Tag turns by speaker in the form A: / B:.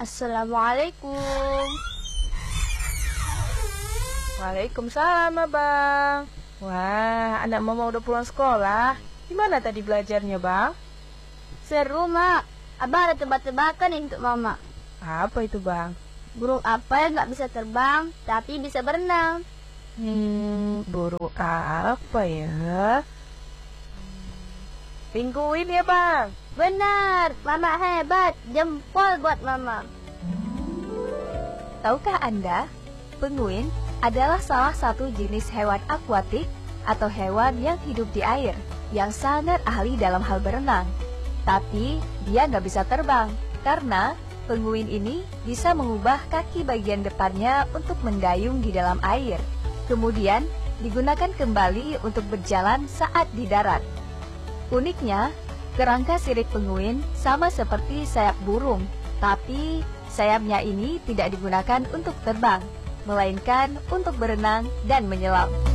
A: Assalamualaikum.
B: Waalaikumsalam, Abang. Wah, anak Mama udah pulang sekolah. Gimana tadi belajarnya, Bang?
A: Seru, Mak. Abang ada tebak-tebakan untuk Mama.
B: Apa itu, Bang?
A: Burung apa yang nggak bisa terbang, tapi bisa berenang?
B: Burung apa ya? Pinguin ya, Bang?
A: Benar, Mama hebat. Jempol buat Mama.
C: Tahukah Anda, penguin adalah salah satu jenis hewan akuatik atau hewan yang hidup di air, yang sangat ahli dalam hal berenang. Tapi dia nggak bisa terbang, karena penguin ini bisa mengubah kaki bagian depannya untuk mendayung di dalam air. Kemudian digunakan kembali untuk berjalan saat di darat. Uniknya, kerangka sirip penguin sama seperti sayap burung, tapi sayapnya ini tidak digunakan untuk terbang, melainkan untuk berenang dan menyelam.